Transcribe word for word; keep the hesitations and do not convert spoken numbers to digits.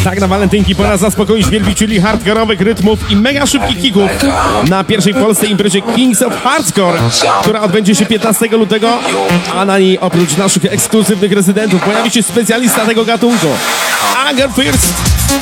Tak, na walentynki pora zaspokoić wielbicieli hardkorowych rytmów i mega szybkich kicków na pierwszej w Polsce imprezie Kings of Hardcore, która odbędzie się piętnastego lutego, a na niej oprócz naszych ekskluzywnych rezydentów pojawi się specjalista tego gatunku, Anger First.